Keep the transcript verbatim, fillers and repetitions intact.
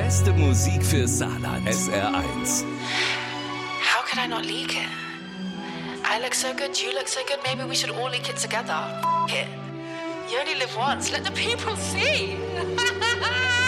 beste Musik für Saarland. S R eins. How could I not leak it? I look so good, you look so good, maybe we should all leak it together. F- it. You only live once, let the people see.